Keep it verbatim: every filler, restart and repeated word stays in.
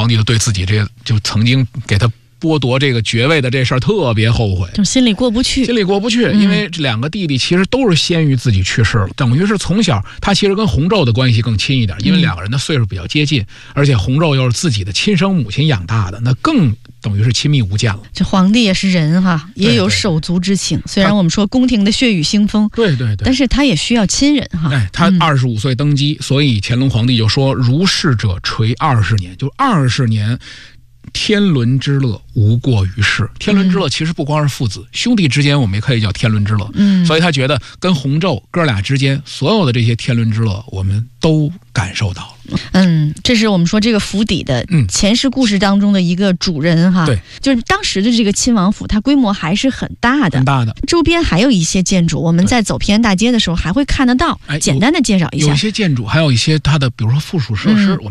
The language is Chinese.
皇帝就对自己这个就曾经给他剥夺这个爵位的这事儿特别后悔， 就心里过不去， 心里过不去，因为这两个弟弟其实都是先于自己去世了，嗯、等于是从小他其实跟洪昼的关系更亲一点，因为两个人的岁数比较接近，嗯、而且洪昼又是自己的亲生母亲养大的，那更等于是亲密无间了。 这皇帝也是人哈，也有手足之情。对对对，虽然我们说宫廷的血雨腥风， 对对对， 但是他也需要亲人哈。 哎，他二十五岁登基，嗯、所以乾隆皇帝就说：“如是者垂二十年，就二十年。”天伦之乐无过于世。天伦之乐其实不光是父子、嗯、兄弟之间，我们也可以叫天伦之乐。嗯，所以他觉得跟洪昼哥俩之间所有的这些天伦之乐，我们都感受到了。 嗯，这是我们说这个府邸的前世故事当中的一个主人哈。 对， 就是当时的这个亲王府，它规模还是很大的， 很大的。 周边还有一些建筑，我们在走平安大街的时候还会看得到。简单的介绍一下， 有一些建筑，还有一些它的，比如说附属设施。嗯